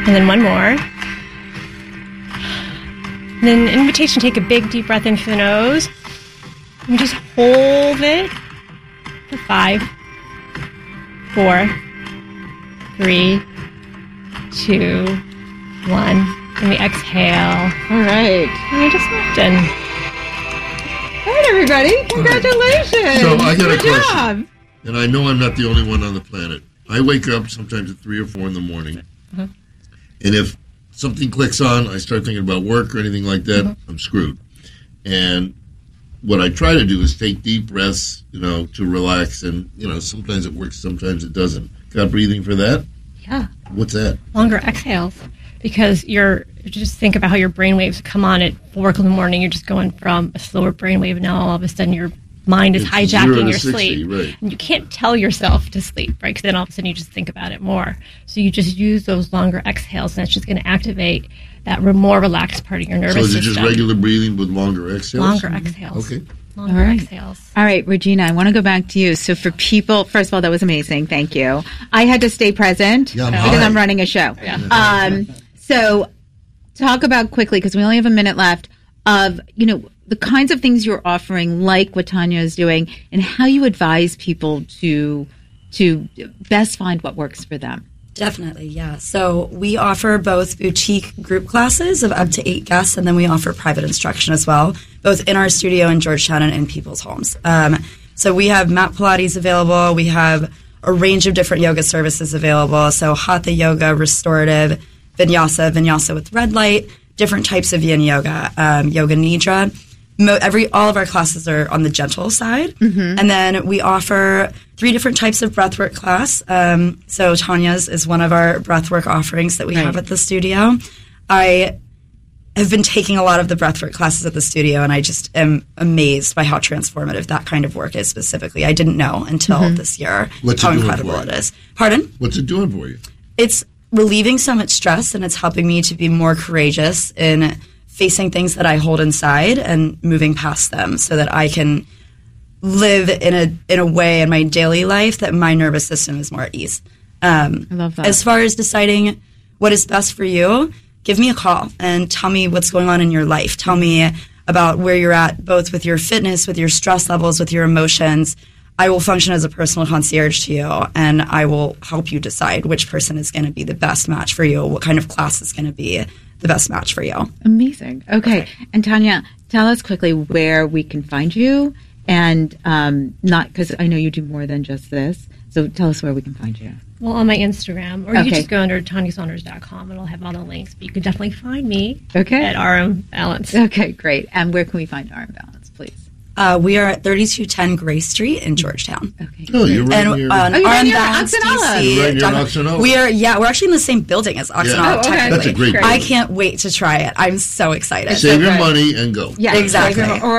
And then one more. And then invitation, take a big deep breath in through the nose. And just hold it for 5, 4, 3, 2, 1. And we exhale. All right. And we just often. All right, everybody. Congratulations. So I got a Good question. job. And I know I'm not the only one on the planet. I wake up sometimes at 3 or 4 in the morning. Uh-huh. And if something clicks on, I start thinking about work or anything like that, Uh-huh. I'm screwed. And what I try to do is take deep breaths, to relax. And, sometimes it works, sometimes it doesn't. Got breathing for that? Yeah. What's that? Longer exhales. Because just think about how your brain waves come on at 4 o'clock in the morning. You're just going from a slower brain wave. Now all of a sudden your mind is It's hijacking 0 to your 60, sleep. right. And you can't tell yourself to sleep, right? Because then all of a sudden you just think about it more. So you just use those longer exhales, and it's just going to activate that more relaxed part of your nervous So is it system. just regular breathing with longer exhales? Longer exhales. Okay. Longer All right. exhales. All right, Regina, I want to go back to you. So for people, first of all, that was amazing. Thank you. I had to stay present Yeah, I'm because high. I'm running a show. Yeah. So talk about quickly, because we only have a minute left, of, the kinds of things you're offering, like what Tanya is doing, and how you advise people to best find what works for them. Definitely, yeah. So we offer both boutique group classes of up to 8 guests, and then we offer private instruction as well, both in our studio in Georgetown and in people's homes. So we have mat Pilates available. We have a range of different yoga services available. So Hatha yoga, restorative, vinyasa with red light, different types of yin yoga, yoga nidra. All of our classes are on the gentle side. Mm-hmm. And then we offer 3 different types of breathwork class. So Tanya's is one of our breathwork offerings that we have at the studio. I have been taking a lot of the breathwork classes at the studio, and I just am amazed by how transformative that kind of work is specifically. I didn't know until this year What's how it doing incredible for you? it is. Pardon? What's it doing for you? It's relieving so much stress, and it's helping me to be more courageous in facing things that I hold inside and moving past them so that I can live in a way in my daily life that my nervous system is more at ease. I love that. As far as deciding what is best for you, give me a call and tell me what's going on in your life. Tell me about where you're at, both with your fitness, with your stress levels, with your emotions. I will function as a personal concierge to you, and I will help you decide which person is going to be the best match for you, what kind of class is going to be the best match for you. Amazing. Okay. And Tanya, tell us quickly where we can find you, and not because I know you do more than just this. So tell us where we can find you. Well, on my Instagram, or you Okay. can just go under TanyaSaunders.com. It'll have all the links, but you can definitely find me Okay. at RM Balance. Okay, great. And where can we find RM Balance, please? We are at 3210 Gray Street in Georgetown. Okay. Oh, you're right And near... on Oh, you're right near RMBalance Oxenala. DC. You're right near Oxenala. We're actually in the same building as Oxenala, Yeah. Oh, okay. technically. That's a great I building. can't wait to try it. I'm so excited. Save your good. money and go. Yeah, Exactly.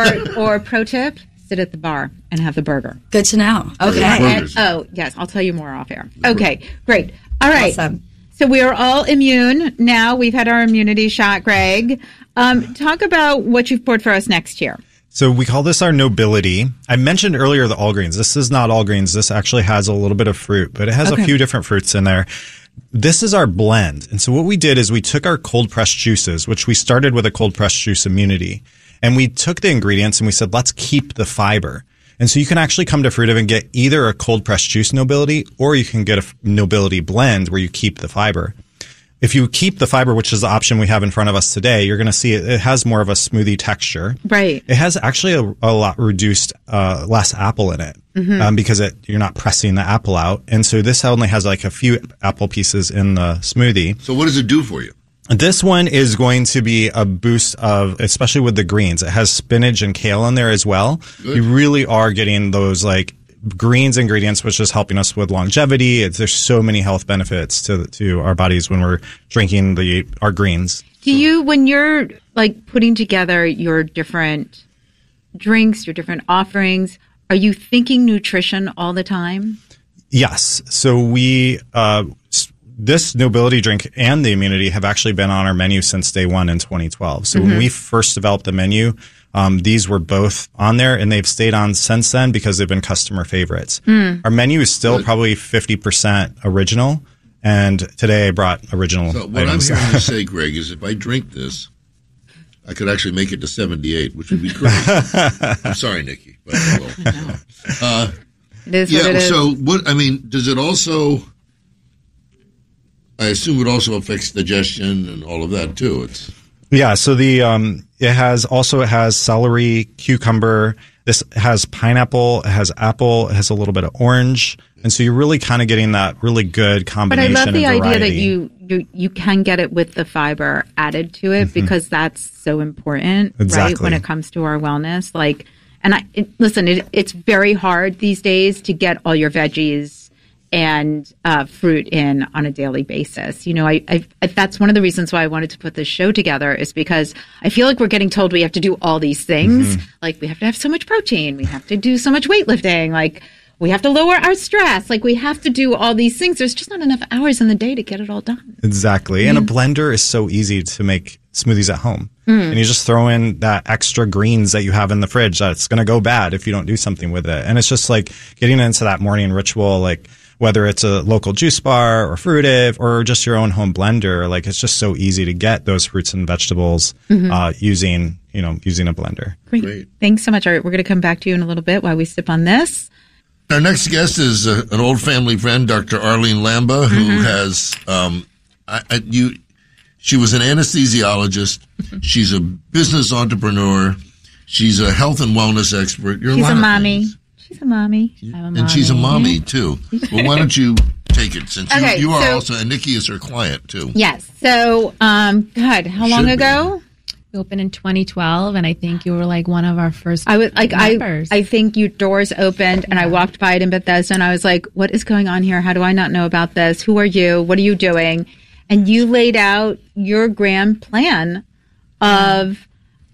Or pro tip, sit at the bar and have the burger. Good to know. Okay. Yeah. And, Burgers. oh, yes, I'll tell you more off air. Okay, great. All right. Awesome. So we are all immune now. We've had our immunity shot, Greg. Talk about what you've poured for us next year. So we call this our nobility. I mentioned earlier the all greens. This is not all greens. This actually has a little bit of fruit, but it has a few different fruits in there. This is our blend. And so what we did is we took our cold pressed juices, which we started with a cold pressed juice immunity, and we took the ingredients and we said, let's keep the fiber. And so you can actually come to Fruitive and get either a cold pressed juice nobility, or you can get a nobility blend where you keep the fiber. If you keep the fiber, which is the option we have in front of us today, you're going to see it has more of a smoothie texture. Right. It has actually a lot reduced, less apple in it, because you're not pressing the apple out. And so this only has like a few apple pieces in the smoothie. So what does it do for you? This one is going to be a boost of, especially with the greens. It has spinach and kale in there as well. Good. You really are getting those like greens ingredients, which is helping us with longevity. There's so many health benefits to our bodies when we're drinking our greens. Do you, when you're like putting together your different drinks, your different offerings, are you thinking nutrition all the time? Yes. So this nobility drink and the immunity have actually been on our menu since day one in 2012. So when we first developed the menu, these were both on there, and they've stayed on since then because they've been customer favorites. Our menu is still probably 50% original. And today I brought original So what items. I'm hearing you say, Greg, is if I drink this, I could actually make it to 78, which would be great. I'm sorry, Nikki. But I will. It is what it is. So what? I mean, does it also? I assume it also affects digestion and all of that too. It's Yeah, so the it has celery, cucumber. This has pineapple, it has apple, it has a little bit of orange, and so you're really kind of getting that really good But I combination. love the and idea that variety. you can get it with the fiber added to it because that's so important, right? Exactly. When it comes to our wellness, it's very hard these days to get all your veggies and fruit in on a daily basis. You know, I that's one of the reasons why I wanted to put this show together is because I feel like we're getting told we have to do all these things. Like we have to have so much protein, we have to do so much weightlifting, like we have to lower our stress, like we have to do all these things. There's just not enough hours in the day to get it all done. Exactly. And a blender is so easy to make smoothies at home. And you just throw in that extra greens that you have in the fridge that's going to go bad if you don't do something with it. And it's just like getting into that morning ritual, like whether it's a local juice bar or Fruitive or just your own home blender, like it's just so easy to get those fruits and vegetables using a blender. great. Thanks so much. All right, we're going to come back to you in a little bit while we sip on this. Our next guest is an old family friend, Dr. Arlene Lamba, who has she was an anesthesiologist. She's a business entrepreneur. She's a health and wellness expert. She's a mommy. She's a mommy. And she's a mommy, too. Well, why don't you take it, since you are also, and Nikki is her client, too. Yes. So, God, how long ago? We opened in 2012, and I think you were like one of our first I was like, members. I think your doors opened, and I walked by it in Bethesda, and I was like, "What is going on here? How do I not know about this? Who are you? What are you doing?" And you laid out your grand plan of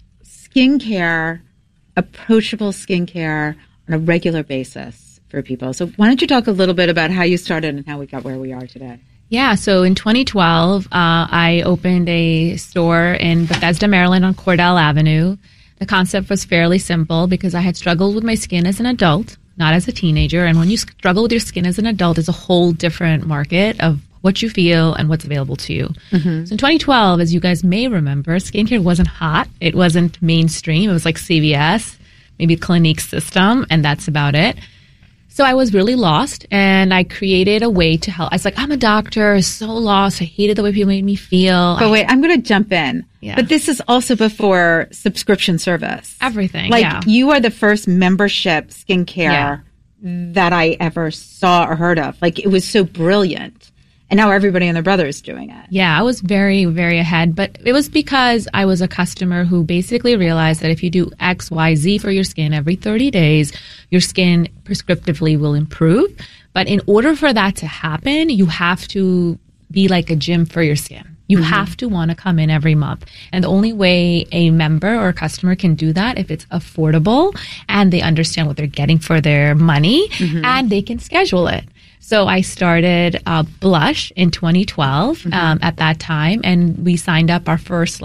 skincare, approachable skincare on a regular basis for people. So, why don't you talk a little bit about how you started and how we got where we are today? Yeah, so in 2012, I opened a store in Bethesda, Maryland on Cordell Avenue. The concept was fairly simple because I had struggled with my skin as an adult, not as a teenager. And when you struggle with your skin as an adult, it's a whole different market of what you feel and what's available to you. So in 2012, as you guys may remember, skincare wasn't hot. It wasn't mainstream. It was like CVS, maybe Clinique System, and that's about it. So I was really lost, and I created a way to help. I was like, I'm a doctor, so lost. I hated the way people made me feel. But wait, I'm going to jump in. Yeah. But this is also before subscription service. Everything, Like, yeah. you are the first membership skincare that I ever saw or heard of. Like, it was so brilliant. And now everybody and their brother is doing it. Yeah, I was very, very ahead. But it was because I was a customer who basically realized that if you do X, Y, Z for your skin every 30 days, your skin prescriptively will improve. But in order for that to happen, you have to be like a gym for your skin. You have to want to come in every month. And the only way a member or a customer can do that if it's affordable and they understand what they're getting for their money and they can schedule it. So I started Blush in 2012 at that time, and we signed up our first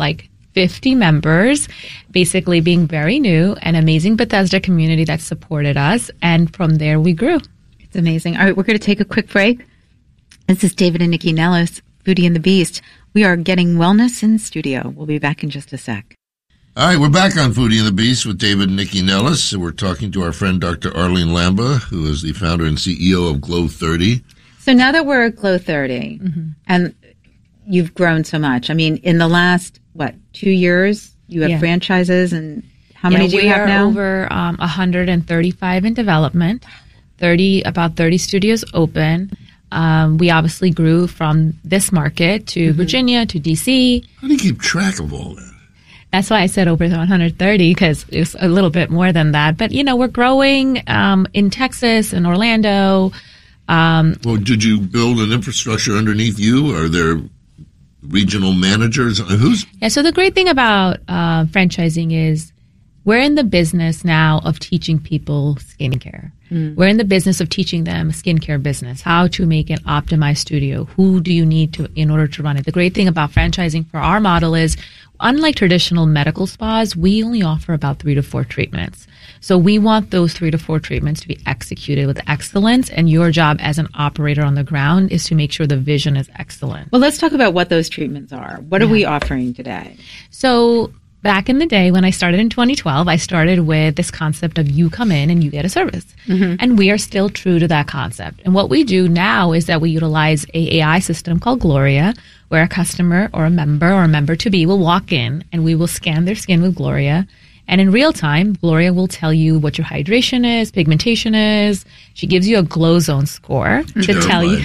50 members, basically being very new, an amazing Bethesda community that supported us. And from there, we grew. It's amazing. All right, we're going to take a quick break. This is David and Nikki Nellis, Foodie and the Beast. We are getting wellness in studio. We'll be back in just a sec. All right, we're back on Foodie and the Beast with David and Nikki Nellis. We're talking to our friend Dr. Arlene Lamba, who is the founder and CEO of Glow 30. So now that we're at Glow 30, and you've grown so much. I mean, in the last, 2 years, you have franchises, and how many do you have now? We are over 135 in development, about 30 studios open. We obviously grew from this market to Virginia to DC. How do you keep track of all that? That's why I said over 130, because it's a little bit more than that. But, we're growing in Texas and Orlando. Well, did you build an infrastructure underneath you? Are there regional managers? Yeah, so the great thing about franchising is we're in the business now of teaching people skincare. We're in the business of teaching them a skincare business, how to make an optimized studio. Who do you need to in order to run it? The great thing about franchising for our model is, unlike traditional medical spas, we only offer about 3 to 4 treatments. So we want those 3 to 4 treatments to be executed with excellence. And your job as an operator on the ground is to make sure the vision is excellent. Well, let's talk about what those treatments are. What are we offering today? So back in the day when I started in 2012, I started with this concept of you come in and you get a service. And we are still true to that concept. And what we do now is that we utilize a AI system called Gloria, where a customer or a member to be will walk in and we will scan their skin with Gloria. And in real time, Gloria will tell you what your hydration is, pigmentation is. She gives you a glow zone score to tell you.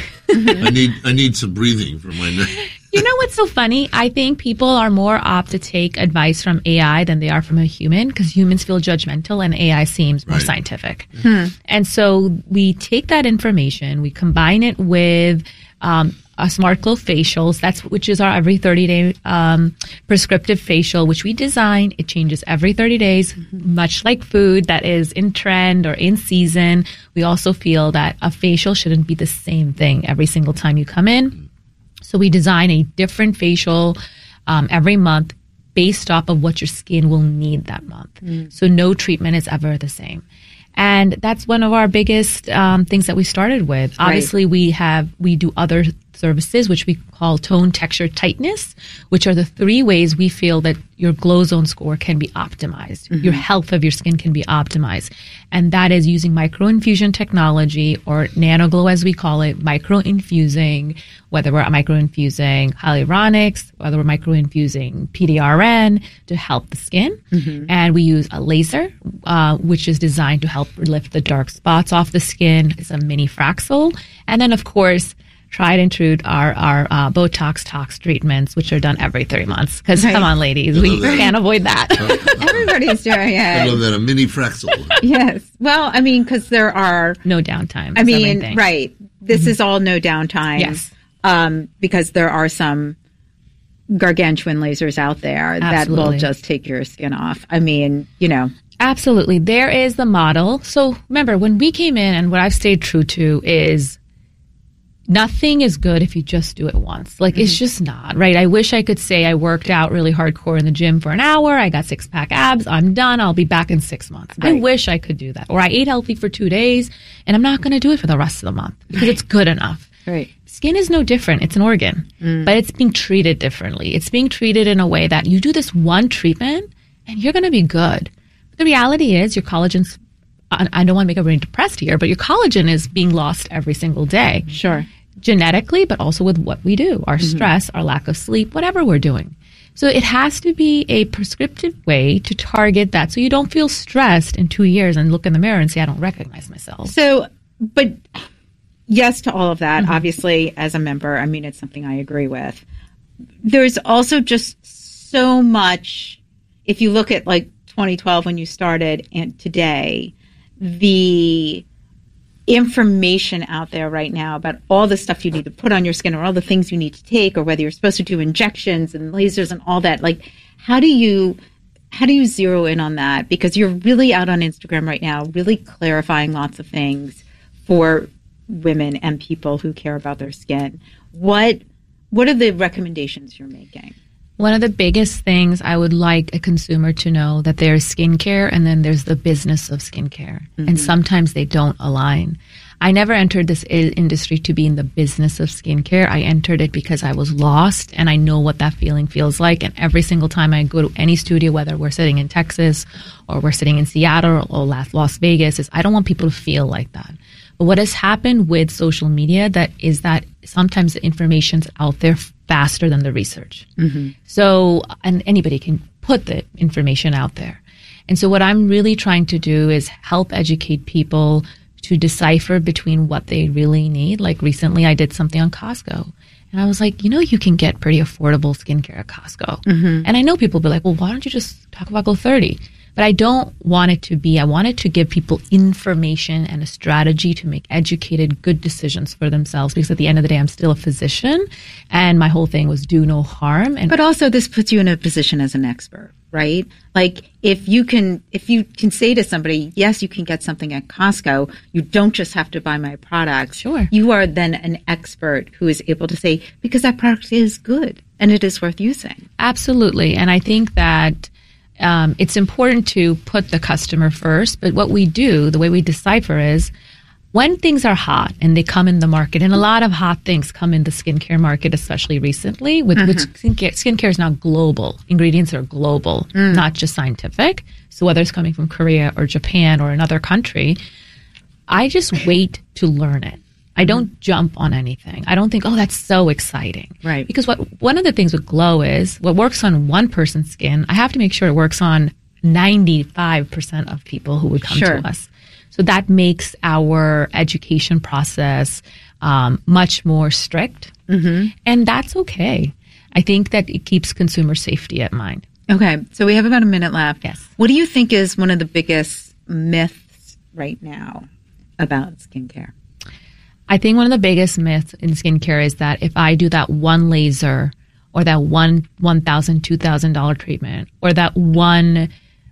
I need some breathing for my neck. You know what's so funny? I think people are more apt to take advice from AI than they are from a human, because humans feel judgmental and AI seems more scientific. And so we take that information, we combine it with a Smart Glow facials, which is our every 30-day prescriptive facial, which we design. It changes every 30 days, much like food that is in trend or in season. We also feel that a facial shouldn't be the same thing every single time you come in. So we design a different facial every month based off of what your skin will need that month. So no treatment is ever the same. And that's one of our biggest things that we started with. Right. Obviously, we do other services, which we call tone, texture, tightness, which are the 3 ways we feel that your glow zone score can be optimized. Your health of your skin can be optimized. And that is using microinfusion technology, or nanoglow as we call it, microinfusing, whether we're microinfusing hyaluronics, whether we're microinfusing PDRN to help the skin. And we use a laser, which is designed to help lift the dark spots off the skin. It's a mini Fraxel. And then, of course, tried and true our Botox tox treatments, which are done every 3 months. Because come on, ladies, we can't avoid that. Everybody's doing it. I love that, a mini Fraxel. Yes. Well, I mean, because there are no downtime. I mean, right. This is all no downtime. Yes. Because there are some gargantuan lasers out there that will just take your skin off. I mean, you know. Absolutely. There is the model. So remember, when we came in, and what I've stayed true to is nothing is good if you just do it once. Like, it's just not, right? I wish I could say I worked out really hardcore in the gym for an hour, I got 6-pack abs, I'm done, I'll be back in 6 months. Right. I wish I could do that. Or I ate healthy for 2 days, and I'm not going to do it for the rest of the month because it's good enough. Right. Skin is no different. It's an organ, but it's being treated differently. It's being treated in a way that you do this one treatment, and you're going to be good. But the reality is your collagen's, I don't want to make everybody depressed here, but your collagen is being lost every single day. Sure. Genetically, but also with what we do, our stress, our lack of sleep, whatever we're doing. So it has to be a prescriptive way to target that, so you don't feel stressed in 2 years and look in the mirror and say, I don't recognize myself. So, but yes to all of that. Obviously, as a member, I mean, it's something I agree with. There's also just so much, if you look at like 2012 when you started and today, the information out there right now about all the stuff you need to put on your skin, or all the things you need to take, or whether you're supposed to do injections and lasers and all that. Like, how do you zero in on that? Because you're really out on Instagram right now, really clarifying lots of things for women and people who care about their skin. What are the recommendations you're making? One of the biggest things I would like a consumer to know, that there's skincare and then there's the business of skincare. And sometimes they don't align. I never entered this industry to be in the business of skincare. I entered it because I was lost, and I know what that feeling feels like. And every single time I go to any studio, whether we're sitting in Texas or we're sitting in Seattle or Las Vegas, is I don't want people to feel like that. But what has happened with social media that sometimes the information's out there faster than the research. So, and anybody can put the information out there. And so what I'm really trying to do is help educate people to decipher between what they really need. Like recently I did something on Costco, and I was like, you can get pretty affordable skincare at Costco. And I know people will be like, well, why don't you just talk about Go30? But I don't want it to be, I want it to give people information and a strategy to make educated, good decisions for themselves. Because at the end of the day, I'm still a physician, and my whole thing was do no harm. But also this puts you in a position as an expert, right? Like if you can say to somebody, yes, you can get something at Costco, you don't just have to buy my product. Sure. You are then an expert who is able to say, because that product is good and it is worth using. Absolutely. And I think that it's important to put the customer first. But what we do, the way we decipher is when things are hot and they come in the market, and a lot of hot things come in the skincare market, especially recently, which skincare is now global. Ingredients are global, not just scientific. So whether it's coming from Korea or Japan or another country, I just wait to learn it. I don't jump on anything. I don't think, oh, that's so exciting. Right. Because one of the things with Glow is what works on one person's skin, I have to make sure it works on 95% of people who would come to us. So that makes our education process much more strict. And that's okay. I think that it keeps consumer safety at mind. Okay. So we have about a minute left. Yes. What do you think is one of the biggest myths right now about skincare? I think one of the biggest myths in skincare is that if I do that one laser or that one $1,000, $2,000 treatment or that one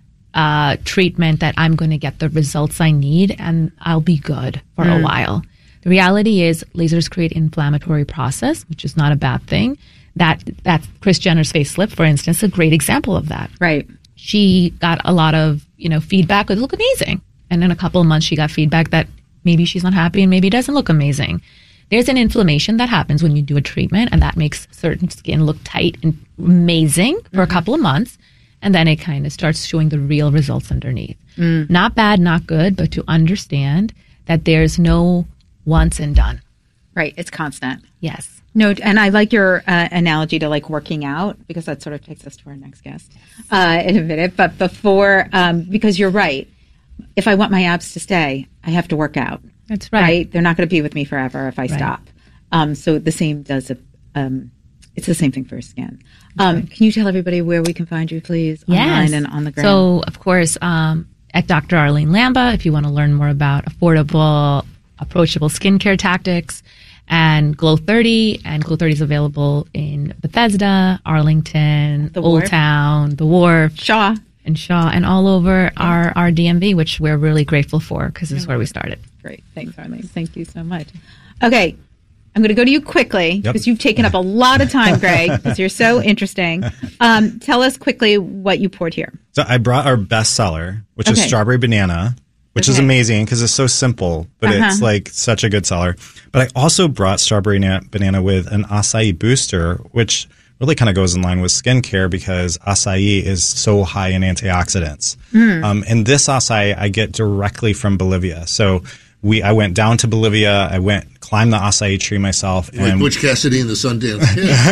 treatment that I'm going to get the results I need and I'll be good for a while. The reality is lasers create inflammatory process, which is not a bad thing. That Kris Jenner's facelift, for instance, is a great example of that. Right. She got a lot of, feedback. It looked amazing. And in a couple of months, she got feedback that maybe she's not happy and maybe it doesn't look amazing. There's an inflammation that happens when you do a treatment, and that makes certain skin look tight and amazing for a couple of months. And then it kind of starts showing the real results underneath. Not bad, not good, but to understand that there's no once and done. Right. It's constant. Yes. No, and I like your analogy to like working out, because that sort of takes us to our next guest in a minute. But before, because you're right. If I want my abs to stay, I have to work out. That's right. They're not going to be with me forever if I stop. So the same does it's the same thing for skin. Can you tell everybody where we can find you, please? Yes. Online and on the ground. So, of course, at Dr. Arlene Lamba, if you want to learn more about affordable, approachable skincare tactics, and Glow 30. And Glow 30 is available in Bethesda, Arlington, Old Town, The Wharf, Shaw, and all over our DMV, which we're really grateful for because this is where we started. Great. Thanks, Arlene. Thank you so much. Okay. I'm going to go to you quickly because you've taken up a lot of time, Greg, because you're so interesting. Tell us quickly what you poured here. So I brought our best seller, which is strawberry banana, which is amazing because it's so simple, but it's like such a good seller. But I also brought strawberry banana with an acai booster, which really kind of goes in line with skincare because acai is so high in antioxidants. And this acai I get directly from Bolivia. So I went down to Bolivia. I climbed the acai tree myself. Like Butch Cassidy and the Sundance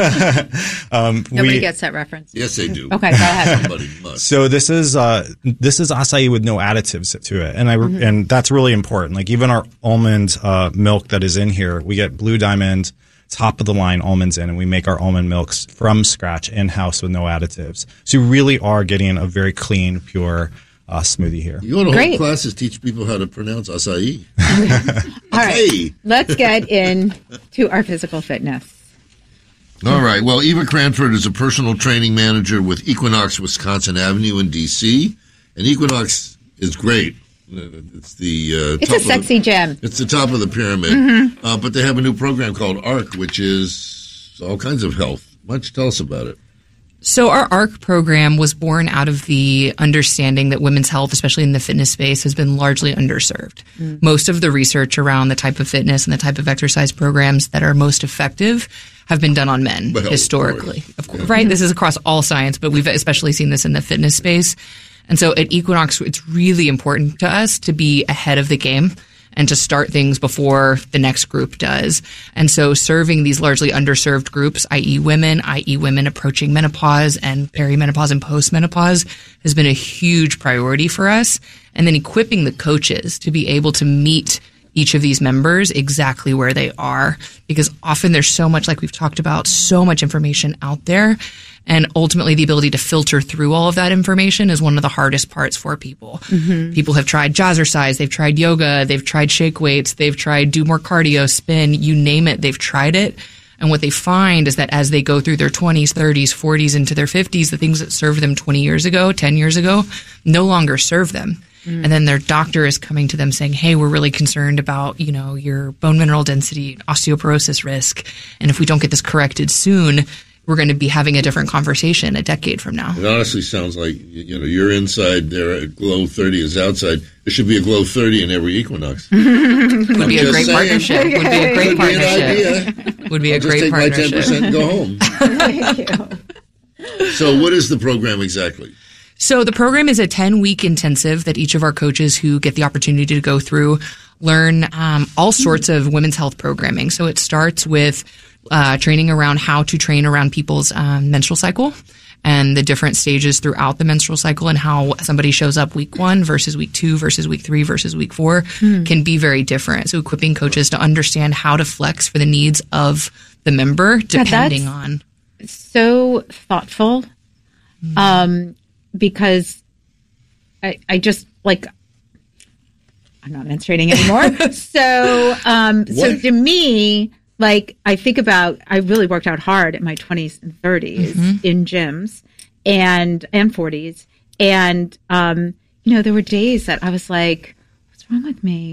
Kid. Nobody gets that reference. Yes, they do. Okay, go ahead. Somebody must. So this is acai with no additives to it, and that's really important. Like even our almond milk that is in here, we get Blue Diamond, top of the line almonds in, and we make our almond milks from scratch in house with no additives. So you really are getting a very clean, pure smoothie here. You want to hold classes, teach people how to pronounce acai. All right, let's get into our physical fitness. All right. Well, Eva Cranford is a personal training manager with Equinox Wisconsin Avenue in D.C. And Equinox is great. It's it's a sexy gym. It's the top of the pyramid. But they have a new program called ARC, which is all kinds of health. Why don't you tell us about it? So our ARC program was born out of the understanding that women's health, especially in the fitness space, has been largely underserved. Most of the research around the type of fitness and the type of exercise programs that are most effective have been done on men historically. Of course, right? This is across all science, but we've especially seen this in the fitness space. And so at Equinox, it's really important to us to be ahead of the game and to start things before the next group does. And so serving these largely underserved groups, i.e. women approaching menopause and perimenopause and postmenopause, has been a huge priority for us. And then equipping the coaches to be able to meet each of these members exactly where they are, because often there's so much, like we've talked about, so much information out there. And ultimately, the ability to filter through all of that information is one of the hardest parts for people. People have tried jazzercise, they've tried yoga, they've tried shake weights, they've tried do more cardio, spin, you name it, they've tried it. And what they find is that as they go through their 20s, 30s, 40s, into their 50s, the things that served them 20 years ago, 10 years ago, no longer serve them. And then their doctor is coming to them saying, hey, we're really concerned about, your bone mineral density, osteoporosis risk. And if we don't get this corrected soon, we're going to be having a different conversation a decade from now. It honestly sounds like, you're inside there, Glow 30 is outside. There should be a Glow 30 in every equinox. Would be a great partnership. Would be a great partnership. Would be a great partnership. Just take my 10% and go home. Thank you. So what is the program exactly? So the program is a 10-week intensive that each of our coaches who get the opportunity to go through learn all sorts of women's health programming. So it starts with training around how to train around people's menstrual cycle and the different stages throughout the menstrual cycle and how somebody shows up week 1 versus week 2 versus week 3 versus week 4 can be very different. So equipping coaches to understand how to flex for the needs of the member depending on. So thoughtful. Because I just I'm not menstruating anymore. So to me, I think about, I really worked out hard in my 20s and 30s in gyms and 40s. And, there were days that I was like, what's wrong with me?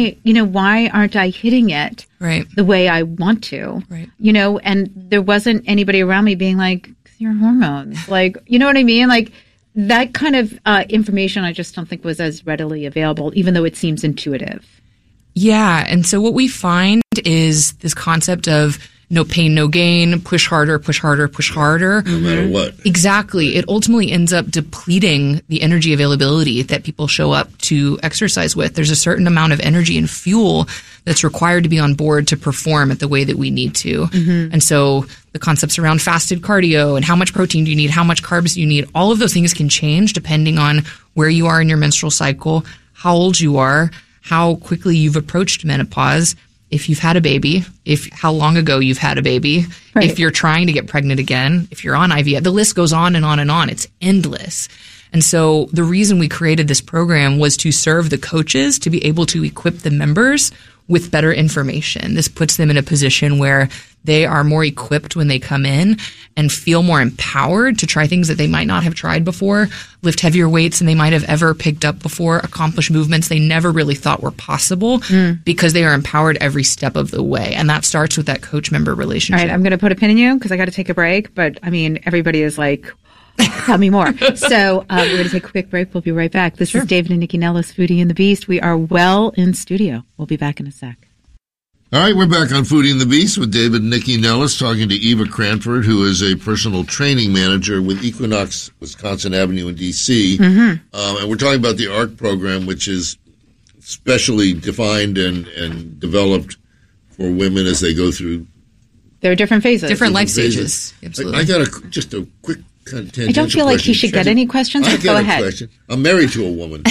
Why aren't I hitting it the way I want to? Right. And there wasn't anybody around me being like, your hormones, you know what I mean? That kind of information I just don't think was as readily available, even though it seems intuitive. Yeah. And so what we find is this concept of no pain, no gain, push harder, push harder, push harder. No matter what. Exactly. It ultimately ends up depleting the energy availability that people show up to exercise with. There's a certain amount of energy and fuel that's required to be on board to perform at the way that we need to. And so the concepts around fasted cardio and how much protein do you need, how much carbs do you need, all of those things can change depending on where you are in your menstrual cycle, how old you are, how quickly you've approached menopause, if you've had a baby, how long ago you've had a baby, if you're trying to get pregnant again, if you're on IVF, the list goes on and on and on. It's endless. And so the reason we created this program was to serve the coaches to be able to equip the members with better information. This puts them in a position where they are more equipped when they come in and feel more empowered to try things that they might not have tried before, lift heavier weights than they might have ever picked up before, accomplish movements they never really thought were possible because they are empowered every step of the way. And that starts with that coach-member relationship. All right, I'm going to put a pin in you because I got to take a break. But, everybody is like, tell me more. So we're going to take a quick break. We'll be right back. This is David and Nikki Nellis, Foodie and the Beast. We are well in studio. We'll be back in a sec. All right, we're back on Foodie and the Beast with David and Nikki Nellis talking to Eva Cranford, who is a personal training manager with Equinox Wisconsin Avenue in D.C. And we're talking about the ARC program, which is specially defined and developed for women as they go through. There are different phases. Different life stages. Absolutely. I got just a quick kind of tangential I don't feel like he question. should get any questions, but go ahead. Question. I'm married to a woman.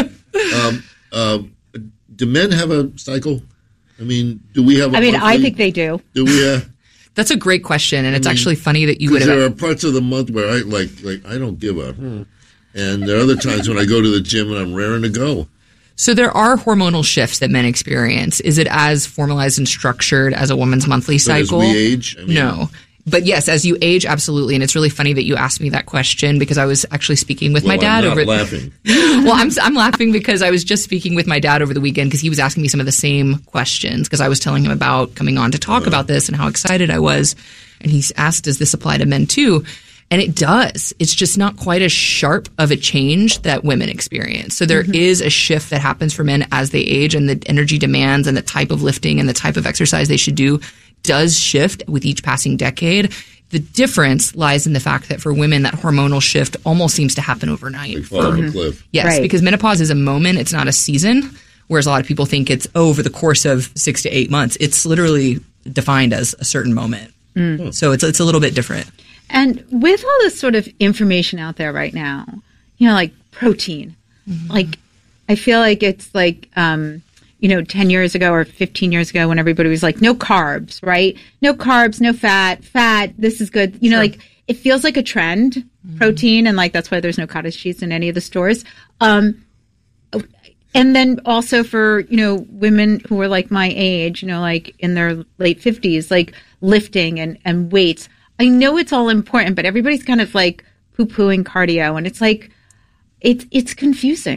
Do men have a cycle? Do we have a monthly? I think they do. Do we? That's a great question, and it's actually funny that you would have. There are parts of the month where I I don't give a, and there are other times when I go to the gym and I'm raring to go. So there are hormonal shifts that men experience. Is it as formalized and structured as a woman's monthly cycle? As we age? No. But yes, as you age, absolutely. And it's really funny that you asked me that question because I was actually speaking with my dad I'm not laughing. Well, I'm laughing because I was just speaking with my dad over the weekend because he was asking me some of the same questions because I was telling him about coming on to talk about this and how excited I was. And he asked, does this apply to men too? And it does. It's just not quite as sharp of a change that women experience. So there is a shift that happens for men as they age, and the energy demands and the type of lifting and the type of exercise they should do does shift with each passing decade. The difference lies in the fact that for women, that hormonal shift almost seems to happen overnight. They fall off a cliff. Yes, because menopause is a moment. It's not a season, whereas a lot of people think it's over the course of 6 to 8 months. It's literally defined as a certain moment. So it's a little bit different. And with all this sort of information out there right now, like protein, I feel like it's 10 years ago or 15 years ago when everybody was like, no carbs, right? No carbs, no fat, this is good. It feels like a trend, protein, and that's why there's no cottage cheese in any of the stores. And then also for, women who are like my age, in their late 50s, lifting and weights. I know it's all important, but everybody's kind of poo-pooing cardio, and it's it's confusing.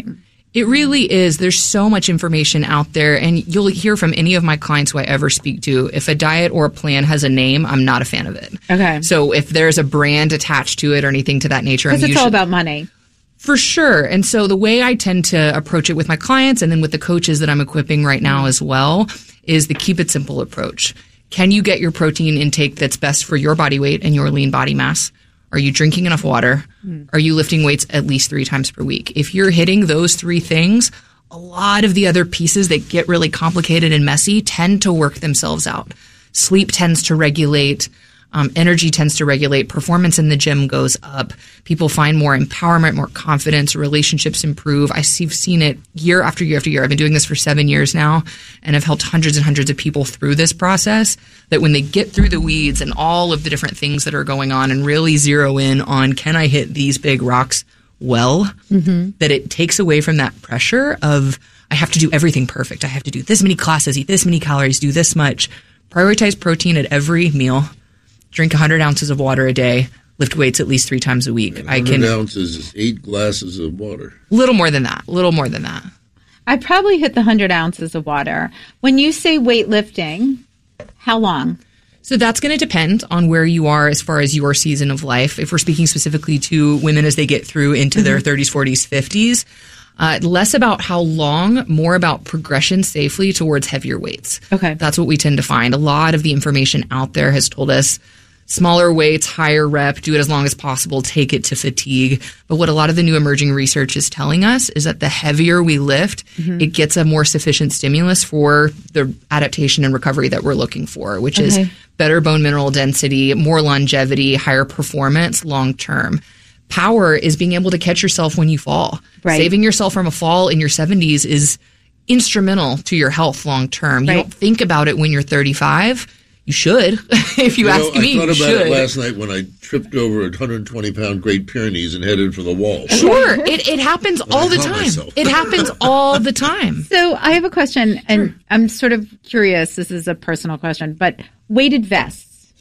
It really is. There's so much information out there, and you'll hear from any of my clients who I ever speak to. If a diet or a plan has a name, I'm not a fan of it. Okay. So if there's a brand attached to it or anything to that nature, Because it's all about money. For sure. And so the way I tend to approach it with my clients and then with the coaches that I'm equipping right now as well is the keep it simple approach. Can you get your protein intake that's best for your body weight and your lean body mass? Are you drinking enough water? Are you lifting weights at least 3 times per week? If you're hitting those 3 things, a lot of the other pieces that get really complicated and messy tend to work themselves out. Sleep tends to regulate. Energy tends to regulate. Performance in the gym goes up. People find more empowerment, more confidence. Relationships improve. I've seen it year after year after year. I've been doing this for 7 years now, and I've helped hundreds and hundreds of people through this process, that when they get through the weeds and all of the different things that are going on and really zero in on, can I hit these big rocks well, that it takes away from that pressure of, I have to do everything perfect. I have to do this many classes, eat this many calories, do this much. Prioritize protein at every meal. Drink 100 ounces of water a day, lift weights at least 3 times a week. 100 ounces is 8 glasses of water. Little more than that. I probably hit the 100 ounces of water. When you say weightlifting, how long? So that's going to depend on where you are as far as your season of life. If we're speaking specifically to women as they get through into their 30s, 40s, 50s, less about how long, more about progression safely towards heavier weights. Okay. That's what we tend to find. A lot of the information out there has told us smaller weights, higher rep, do it as long as possible, take it to fatigue. But what a lot of the new emerging research is telling us is that the heavier we lift, it gets a more sufficient stimulus for the adaptation and recovery that we're looking for, which is better bone mineral density, more longevity, higher performance long term. Power is being able to catch yourself when you fall. Right. Saving yourself from a fall in your 70s is instrumental to your health long term. Right. You don't think about it when you're 35. You should. If you ask me, you should. I thought about it last night when I tripped over a 120-pound Great Pyrenees and headed for the wall. Sure. It happens all the time. It happens all the time. So I have a question, and I'm sort of curious. This is a personal question, but weighted vests.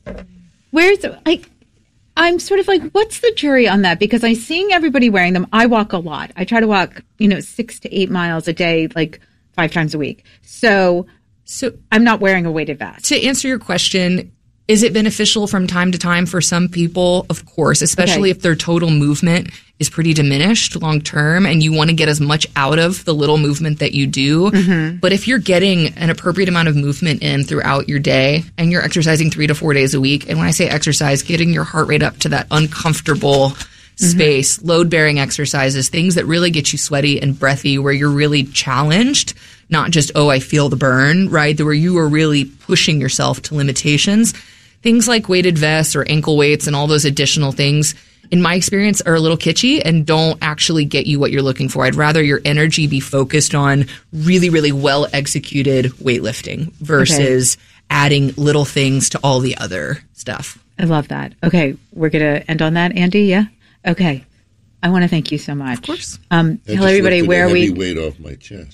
I'm sort of like, what's the jury on that? Because I'm seeing everybody wearing them. I walk a lot. I try to walk, 6 to 8 miles a day, like 5 times a week. So I'm not wearing a weighted vest. To answer your question, is it beneficial from time to time for some people? Of course, especially if their total movement is pretty diminished long term and you want to get as much out of the little movement that you do. But if you're getting an appropriate amount of movement in throughout your day and you're exercising 3 to 4 days a week, and when I say exercise, getting your heart rate up to that uncomfortable space, load-bearing exercises, things that really get you sweaty and breathy, where you're really challenged, not just, I feel the burn, right? Where you are really pushing yourself to limitations. Things like weighted vests or ankle weights and all those additional things, in my experience, are a little kitschy and don't actually get you what you're looking for. I'd rather your energy be focused on really, really well-executed weightlifting versus adding little things to all the other stuff. I love that. Okay, we're going to end on that, Andy, yeah? Okay. I want to thank you so much. Of course. Tell everybody where we... weight off my chest.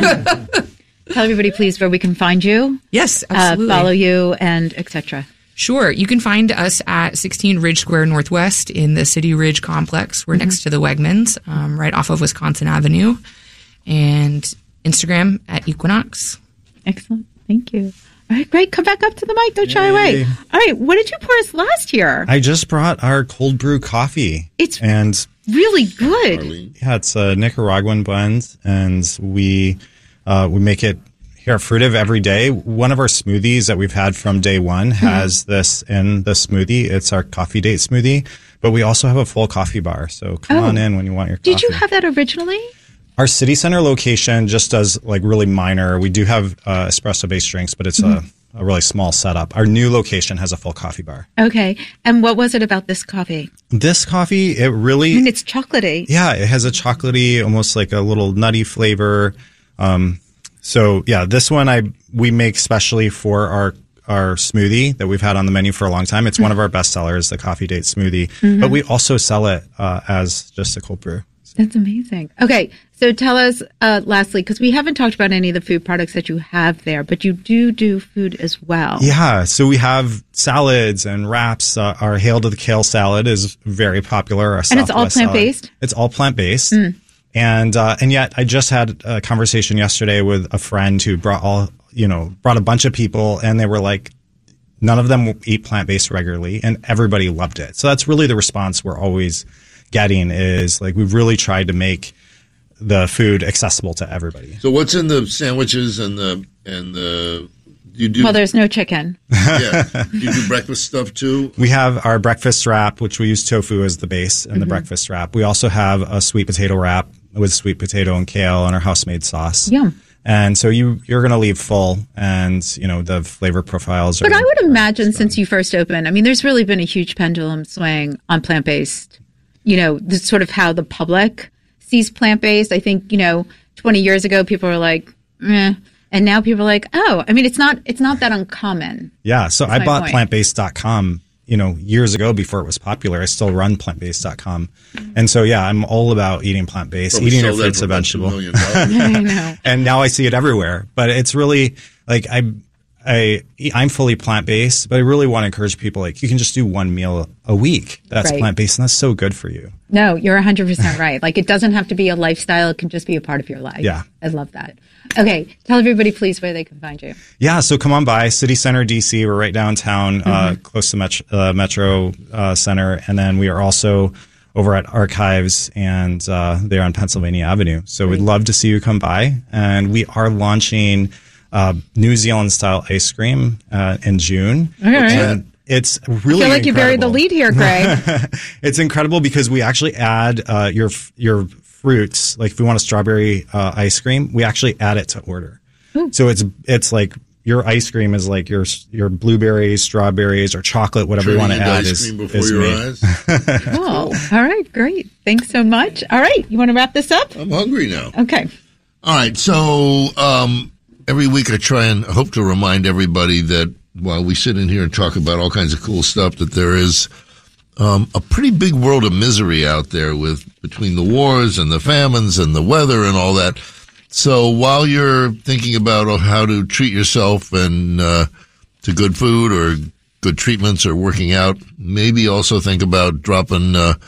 Tell everybody, please, where we can find you. Yes, absolutely. Follow you, and etc. Sure. You can find us at 16 Ridge Square Northwest in the City Ridge complex. We're next to the Wegmans, right off of Wisconsin Avenue. And Instagram at Equinox. Excellent. Thank you. All right, great. Come back up to the mic. Don't shy away. All right. What did you pour us last year? I just brought our cold brew coffee. It's really good. Yeah, it's a Nicaraguan blend, and we make it here at Fruitive every day. One of our smoothies that we've had from day one has this in the smoothie. It's our coffee date smoothie, but we also have a full coffee bar. So come on in when you want your coffee. Did you have that originally? Our city center location just does like really minor. We do have espresso-based drinks, but it's a really small setup. Our new location has a full coffee bar. Okay. And what was it about this coffee? This coffee, it really... I mean, it's chocolatey. Yeah, it has a chocolatey, almost like a little nutty flavor. So yeah, this one we make specially for our smoothie that we've had on the menu for a long time. It's one of our best sellers, the coffee date smoothie. But we also sell it as just a cold brew. That's amazing. Okay, so tell us lastly, because we haven't talked about any of the food products that you have there, but you do food as well. Yeah, so we have salads and wraps. Our Hail to the Kale salad is very popular. And it's all plant-based? It's all plant-based. And yet I just had a conversation yesterday with a friend who brought a bunch of people, and they were like, none of them eat plant-based regularly, and everybody loved it. So that's really the response we're always getting, is like, we've really tried to make the food accessible to everybody. So what's in the sandwiches and the you do? Well, there's no chicken. Yeah. You do breakfast stuff too? We have our breakfast wrap, which we use tofu as the base in the breakfast wrap. We also have a sweet potato wrap with sweet potato and kale and our house-made sauce. Yum. And so you're going to leave full, and the flavor profiles are. But I would imagine since you first opened, I mean, there's really been a huge pendulum swing on plant-based. This sort of how the public sees plant-based. I think 20 years ago people were like, meh. And now people are like, oh, I mean, it's not that uncommon. Yeah. So I bought plantbased.com, years ago before it was popular. I still run plantbased.com. And so, yeah, I'm all about eating plant-based, eating your fruits and vegetables. I know. And now I see it everywhere. But it's really like I'm fully plant-based, but I really want to encourage people, like, you can just do one meal a week that's plant-based, and that's so good for you. No, you're 100% right. Like, it doesn't have to be a lifestyle. It can just be a part of your life. Yeah. I love that. Okay. Tell everybody, please, where they can find you. Yeah. So come on by City Center, DC. We're right downtown, close to Metro Center. And then we are also over at Archives, and they're on Pennsylvania Avenue. So we'd love to see you come by. And we are launching New Zealand style ice cream in June. All right. And it's really I feel like you buried the lead here, Greg. It's incredible because we actually add your fruits. Like if we want a strawberry ice cream, we actually add it to order. Ooh. So it's like your ice cream is like your blueberries, strawberries, or chocolate, whatever you want to add ice cream before is your made. eyes. Cool. All right, great. Thanks so much. All right, you want to wrap this up? I'm hungry now. Okay. All right, so every week I try and hope to remind everybody that while we sit in here and talk about all kinds of cool stuff, that there is a pretty big world of misery out there between the wars and the famines and the weather and all that. So while you're thinking about how to treat yourself and to good food or good treatments or working out, maybe also think about dropping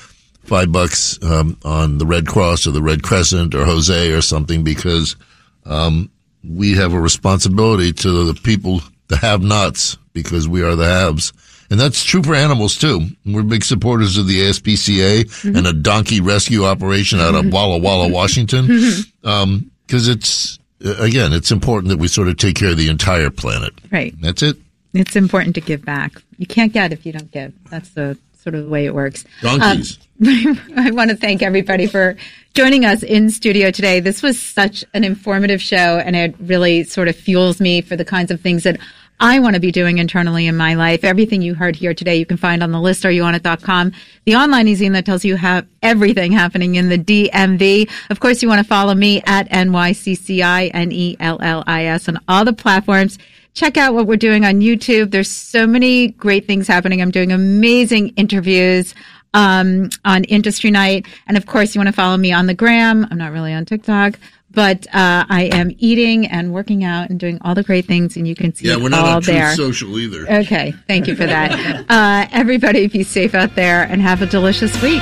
$5 on the Red Cross or the Red Crescent or Jose or something, because we have a responsibility to the people, the have-nots, because we are the haves. And that's true for animals, too. We're big supporters of the ASPCA and a donkey rescue operation out of Walla Walla, Washington. Because it's important that we sort of take care of the entire planet. Right. That's it. It's important to give back. You can't get if you don't give. That's the sort of the way it works. Donkeys. I want to thank everybody for joining us in studio today. This was such an informative show, and it really sort of fuels me for the kinds of things that I want to be doing internally in my life. Everything you heard here today, you can find on the listareyounit.com, the online e-zine that tells you everything happening in the DMV. Of course, you want to follow me at NYCCINELLIS on all the platforms. Check out what we're doing on YouTube. There's so many great things happening. I'm doing amazing interviews on Industry Night. And of course, you want to follow me on the gram. I'm not really on TikTok. But I am eating and working out and doing all the great things, and you can see it all there. Yeah, we're not on Truth Social either. Okay, thank you for that. Everybody, be safe out there and have a delicious week.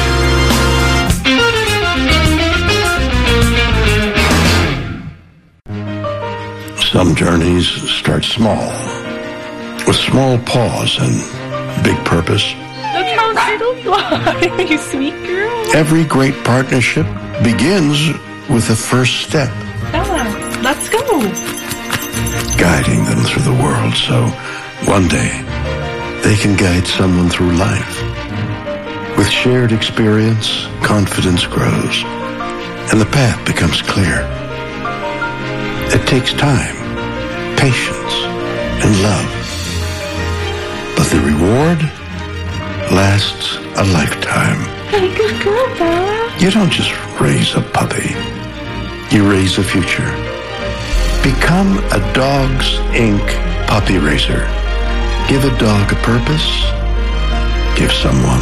Some journeys start small, with small pause and big purpose. Look how little you are, you sweet girl. Every great partnership begins with the first step. Bella, let's go. Guiding them through the world so one day they can guide someone through life. With shared experience, confidence grows, and the path becomes clear. It takes time, patience, and love. But the reward lasts a lifetime. Hey, good girl, Bella. You don't just raise a puppy. You raise a future. Become a Dogs Inc. puppy raiser. Give a dog a purpose. Give someone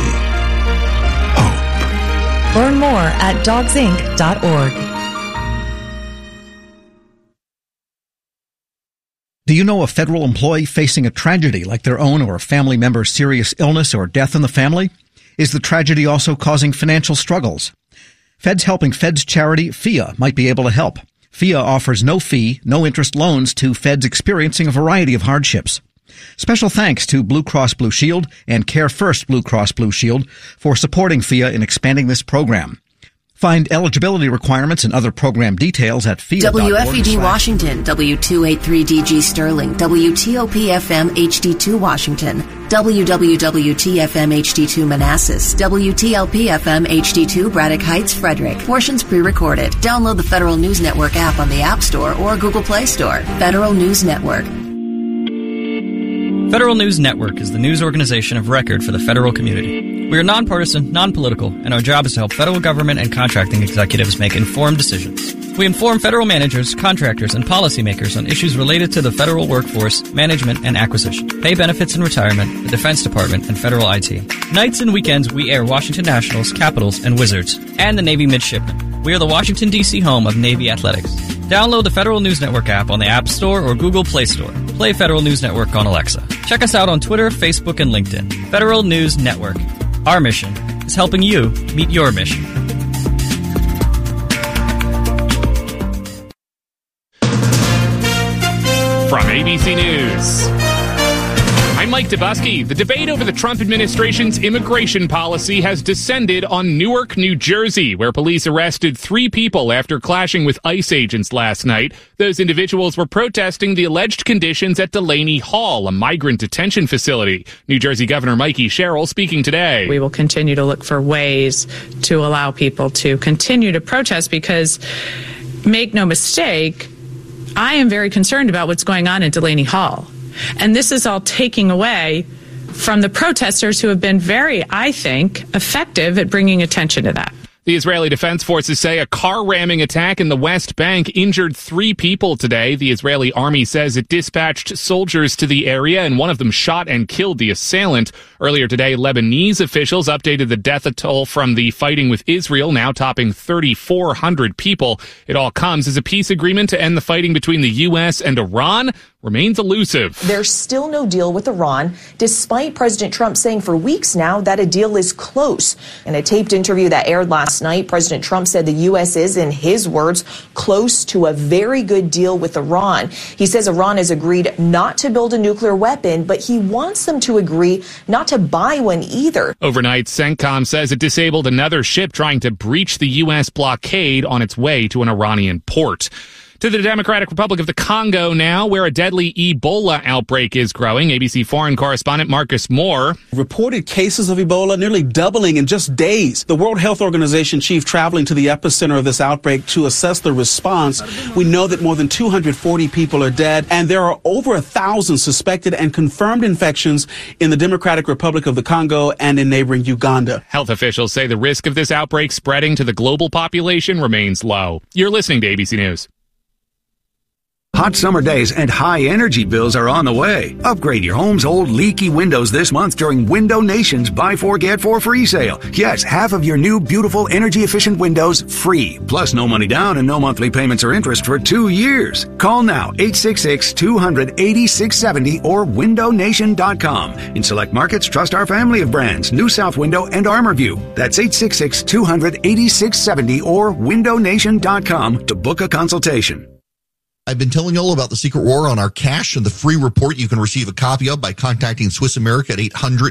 hope. Learn more at dogsinc.org. Do you know a federal employee facing a tragedy like their own or a family member's serious illness or death in the family? Is the tragedy also causing financial struggles? Feds Helping Feds charity FIA might be able to help. FIA offers no fee, no interest loans to feds experiencing a variety of hardships. Special thanks to Blue Cross Blue Shield and Care First Blue Cross Blue Shield for supporting FIA in expanding this program. Find eligibility requirements and other program details at FIA.org. WFED Washington, W283DG Sterling, WTOP-FM HD2 Washington, WWWT-FM HD2 Manassas, WTLP-FM HD2 Braddock Heights, Frederick. Portions pre-recorded. Download the Federal News Network app on the App Store or Google Play Store. Federal News Network. Federal News Network is the news organization of record for the federal community. We are nonpartisan, non-political, and our job is to help federal government and contracting executives make informed decisions. We inform federal managers, contractors, and policymakers on issues related to the federal workforce, management, and acquisition, pay benefits and retirement, the Defense Department, and federal IT. Nights and weekends, we air Washington Nationals, Capitals, and Wizards, and the Navy Midshipmen. We are the Washington, D.C. home of Navy Athletics. Download the Federal News Network app on the App Store or Google Play Store. Play Federal News Network on Alexa. Check us out on Twitter, Facebook, and LinkedIn. Federal News Network. Our mission is helping you meet your mission. From ABC News, I'm Mike Dubusky. The debate over the Trump administration's immigration policy has descended on Newark, New Jersey, where police arrested 3 people after clashing with ICE agents last night. Those individuals were protesting the alleged conditions at Delaney Hall, a migrant detention facility. New Jersey Governor Mikey Sherrill speaking today. We will continue to look for ways to allow people to continue to protest because, make no mistake, I am very concerned about what's going on at Delaney Hall. And this is all taking away from the protesters who have been very, I think, effective at bringing attention to that. The Israeli Defense Forces say a car ramming attack in the West Bank injured 3 people today. The Israeli army says it dispatched soldiers to the area and one of them shot and killed the assailant. Earlier today, Lebanese officials updated the death toll from the fighting with Israel, now topping 3,400 people. It all comes as a peace agreement to end the fighting between the U.S. and Iran remains elusive. There's still no deal with Iran, despite President Trump saying for weeks now that a deal is close. In a taped interview that aired last night, President Trump said the U.S. is, in his words, close to a very good deal with Iran. He says Iran has agreed not to build a nuclear weapon, but he wants them to agree not to buy one either. Overnight, CENTCOM says it disabled another ship trying to breach the U.S. blockade on its way to an Iranian port. To the Democratic Republic of the Congo now, where a deadly Ebola outbreak is growing. ABC foreign correspondent Marcus Moore. Reported cases of Ebola nearly doubling in just days. The World Health Organization chief traveling to the epicenter of this outbreak to assess the response. We know that more than 240 people are dead, and there are over 1,000 suspected and confirmed infections in the Democratic Republic of the Congo and in neighboring Uganda. Health officials say the risk of this outbreak spreading to the global population remains low. You're listening to ABC News. Hot summer days and high energy bills are on the way. Upgrade your home's old leaky windows this month during Window Nation's Buy 4 Get 4 free sale. Yes, half of your new beautiful energy efficient windows free. Plus no money down and no monthly payments or interest for 2 years. Call now 866-200-8670 or windownation.com. In select markets, trust our family of brands, New South Window and ArmorView. That's 866-200-8670 or windownation.com to book a consultation. I've been telling you all about the Secret War on our cash and the free report you can receive a copy of by contacting Swiss America at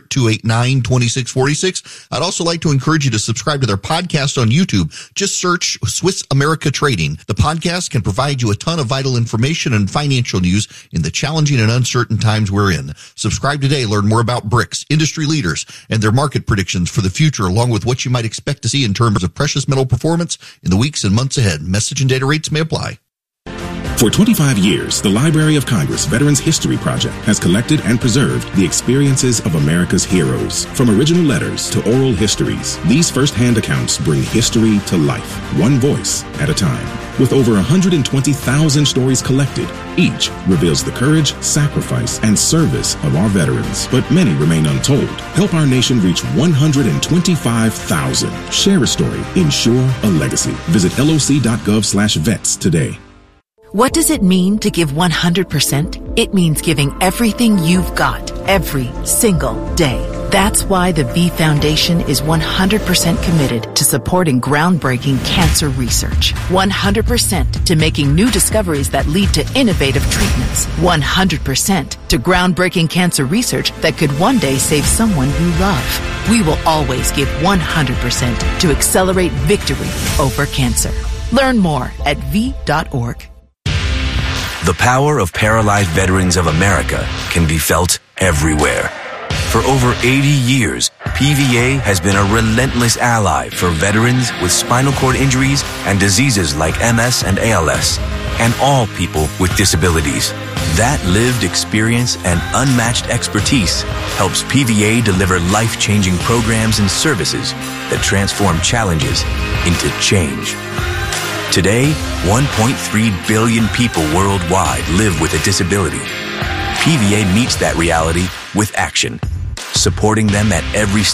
800-289-2646. I'd also like to encourage you to subscribe to their podcast on YouTube. Just search Swiss America Trading. The podcast can provide you a ton of vital information and financial news in the challenging and uncertain times we're in. Subscribe today. Learn more about BRICS, industry leaders, and their market predictions for the future, along with what you might expect to see in terms of precious metal performance in the weeks and months ahead. Message and data rates may apply. For 25 years, the Library of Congress Veterans History Project has collected and preserved the experiences of America's heroes. From original letters to oral histories, these first-hand accounts bring history to life, one voice at a time. With over 120,000 stories collected, each reveals the courage, sacrifice, and service of our veterans. But many remain untold. Help our nation reach 125,000. Share a story. Ensure a legacy. Visit loc.gov/vets today. What does it mean to give 100%? It means giving everything you've got every single day. That's why the V Foundation is 100% committed to supporting groundbreaking cancer research. 100% to making new discoveries that lead to innovative treatments. 100% to groundbreaking cancer research that could one day save someone you love. We will always give 100% to accelerate victory over cancer. Learn more at V.org. The power of paralyzed veterans of America can be felt everywhere. For over 80 years, PVA has been a relentless ally for veterans with spinal cord injuries and diseases like MS and ALS, and all people with disabilities. That lived experience and unmatched expertise helps PVA deliver life-changing programs and services that transform challenges into change. Today, 1.3 billion people worldwide live with a disability. PVA meets that reality with action, supporting them at every